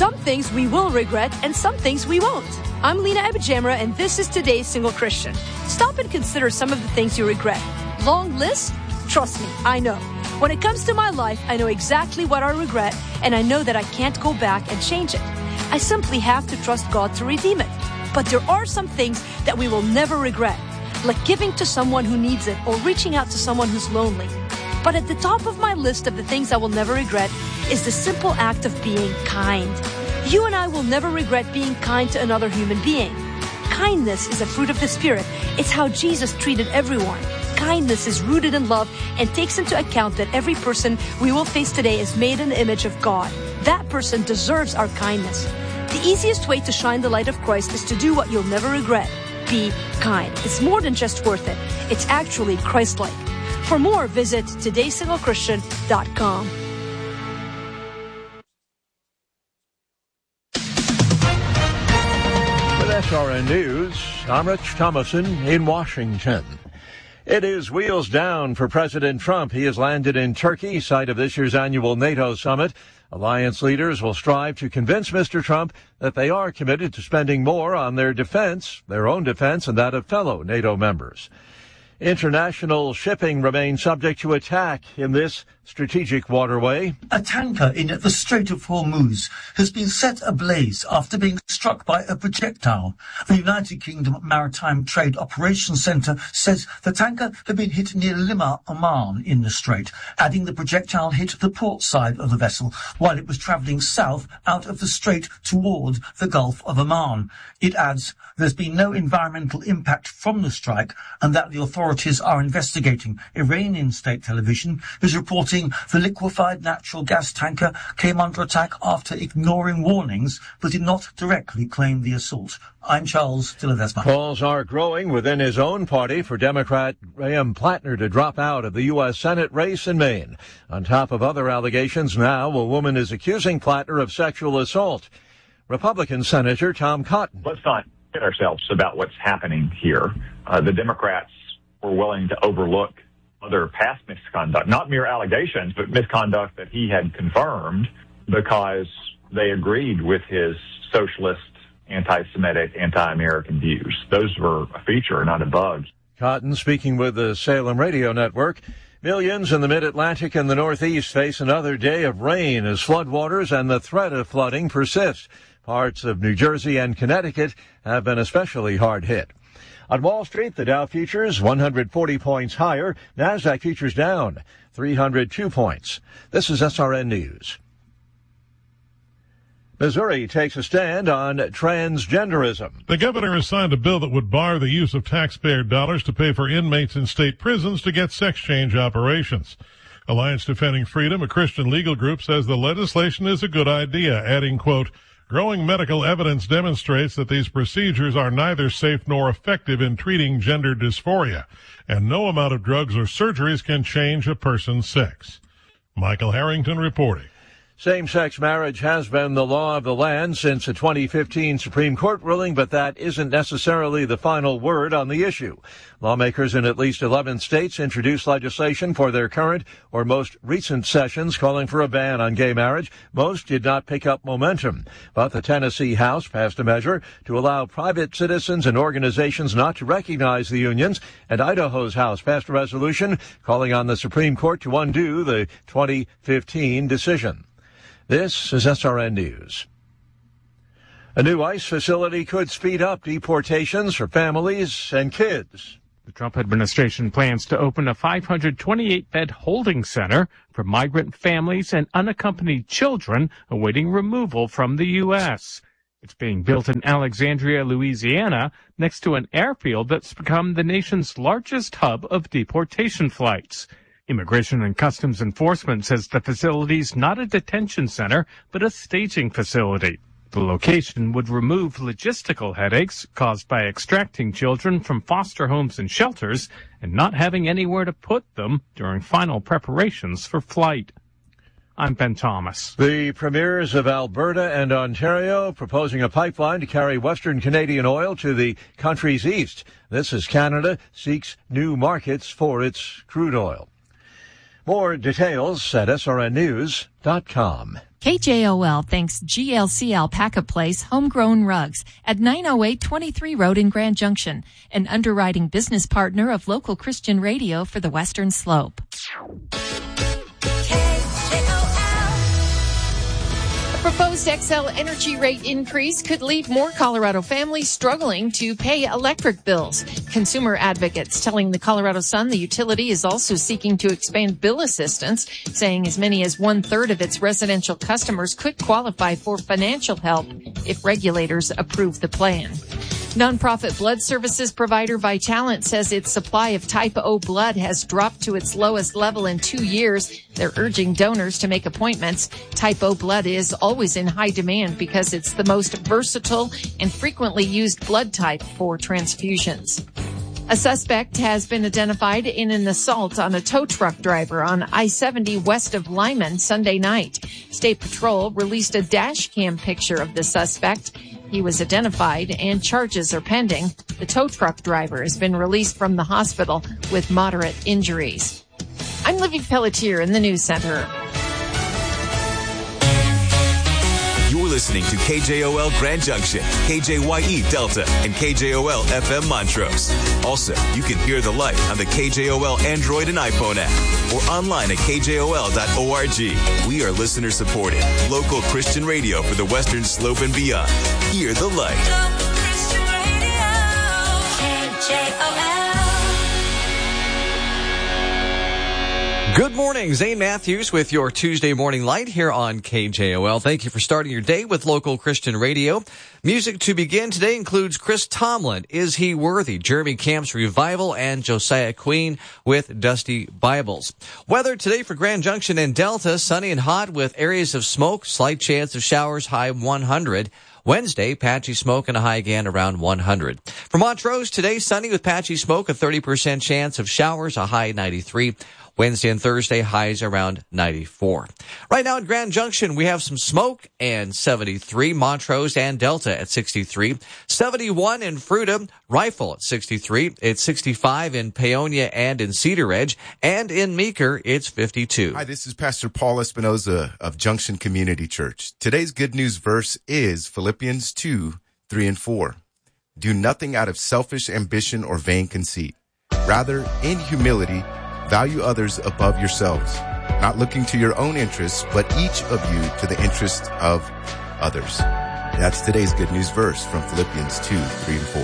Some things we will regret and some things we won't. I'm Lena Abijamra, and this is Today's Single Christian. Stop and consider some of the things you regret. Long list? Trust me, I know. When it comes to my life, I know exactly what I regret, and I know that I can't go back and change it. I simply have to trust God to redeem it. But there are some things that we will never regret, like giving to someone who needs it or reaching out to someone who's lonely. But at the top of my list of the things I will never regret is the simple act of being kind. You and I will never regret being kind to another human being. Kindness is a fruit of the Spirit. It's how Jesus treated everyone. Kindness is rooted in love and takes into account that every person we will face today is made in the image of God. That person deserves our kindness. The easiest way to shine the light of Christ is to do what you'll never regret. Be kind. It's more than just worth it. It's actually Christ-like. For more, visit todaysinglechristian.com. With SRN News, I'm Rich Thomason in Washington. It is wheels down for President Trump. He has landed in Turkey, site of this year's annual NATO summit. Alliance leaders will strive to convince Mr. Trump that they are committed to spending more on their defense, their own defense, and that of fellow NATO members. International shipping remains subject to attack in this strategic waterway. A tanker in the Strait of Hormuz has been set ablaze after being struck by a projectile. The United Kingdom Maritime Trade Operations Centre says the tanker had been hit near Lima, Oman in the strait, adding the projectile hit the port side of the vessel while it was travelling south out of the strait toward the Gulf of Oman. It adds there's been no environmental impact from the strike and that the authorities are investigating. Iranian state television is reporting the liquefied natural gas tanker came under attack after ignoring warnings but did not directly claim the assault. I'm Charles de Ledesma. Calls are growing within his own party for Democrat Graham Plattner to drop out of the U.S. Senate race in Maine. On top of other allegations, now a woman is accusing Plattner of sexual assault. Republican Senator Tom Cotton. Let's not kid ourselves about what's happening here. The Democrats were willing to overlook other past misconduct, not mere allegations, but misconduct that he had confirmed because they agreed with his socialist, anti-Semitic, anti-American views. Those were a feature, not a bug. Cotton speaking with the Salem Radio Network. Millions in the mid-Atlantic and the Northeast face another day of rain as floodwaters and the threat of flooding persist. Parts of New Jersey and Connecticut have been especially hard hit. On Wall Street, the Dow futures 140 points higher. NASDAQ futures down 302 points. This is SRN News. Missouri takes a stand on transgenderism. The governor has signed a bill that would bar the use of taxpayer dollars to pay for inmates in state prisons to get sex change operations. Alliance Defending Freedom, a Christian legal group, says the legislation is a good idea, adding, quote, growing medical evidence demonstrates that these procedures are neither safe nor effective in treating gender dysphoria, and no amount of drugs or surgeries can change a person's sex. Michael Harrington reporting. Same-sex marriage has been the law of the land since a 2015 Supreme Court ruling, but that isn't necessarily the final word on the issue. Lawmakers in at least 11 states introduced legislation for their current or most recent sessions calling for a ban on gay marriage. Most did not pick up momentum, but the Tennessee House passed a measure to allow private citizens and organizations not to recognize the unions, and Idaho's House passed a resolution calling on the Supreme Court to undo the 2015 decision. This is SRN News. A new ICE facility could speed up deportations for families and kids. The Trump administration plans to open a 528-bed holding center for migrant families and unaccompanied children awaiting removal from the U.S. It's being built in Alexandria, Louisiana, next to an airfield that's become the nation's largest hub of deportation flights. Immigration and Customs Enforcement says the facility's not a detention center, but a staging facility. The location would remove logistical headaches caused by extracting children from foster homes and shelters and not having anywhere to put them during final preparations for flight. I'm Ben Thomas. The premiers of Alberta and Ontario proposing a pipeline to carry Western Canadian oil to the country's east. This as Canada seeks new markets for its crude oil. More details at srnnews.com. KJOL thanks GLC Alpaca Place Homegrown Rugs at 908 23 Road in Grand Junction, an underwriting business partner of local Christian radio for the Western Slope. Proposed XL energy rate increase could leave more Colorado families struggling to pay electric bills. Consumer advocates telling the Colorado Sun the utility is also seeking to expand bill assistance, saying as many as 1/3 of its residential customers could qualify for financial help if regulators approve the plan. Nonprofit blood services provider Vitalant says its supply of type O blood has dropped to its lowest level in 2 years. They're urging donors to make appointments. Type O blood is always in high demand because it's the most versatile and frequently used blood type for transfusions. A suspect has been identified in an assault on a tow truck driver on I-70 west of Lyman Sunday night. State Patrol released a dash cam picture of the suspect. He was identified and charges are pending. The tow truck driver has been released from the hospital with moderate injuries. I'm Livy Pelletier in the News Center. You're listening to KJOL Grand Junction, KJYE Delta, and KJOL FM Montrose. Also, you can hear the light on the KJOL Android and iPhone app or online at kjol.org. We are listener-supported, local Christian radio for the Western Slope and beyond. Hear the light. Local Christian Radio, KJOL. Good morning, Zane Matthews with your Tuesday Morning Light here on KJOL. Thank you for starting your day with local Christian radio. Music to begin today includes Chris Tomlin, Is He Worthy, Jeremy Camp's Revival, and Josiah Queen with Dusty Bibles. Weather today for Grand Junction and Delta, sunny and hot with areas of smoke, slight chance of showers, high 100. Wednesday, patchy smoke and a high again around 100. For Montrose, today, sunny with patchy smoke, a 30% chance of showers, a high 93. Wednesday and Thursday, highs around 94. Right now in Grand Junction, we have some smoke and 73. Montrose and Delta at 63. 71 in Fruita, Rifle at 63. It's 65 in Paonia and in Cedar Edge. And in Meeker, it's 52. Hi, this is Pastor Paul Espinoza of Junction Community Church. Today's good news verse is Philippians 2:3-4. Do nothing out of selfish ambition or vain conceit. Rather, in humility, value others above yourselves, not looking to your own interests, but each of you to the interest of others. That's today's good news verse from Philippians 2:3-4.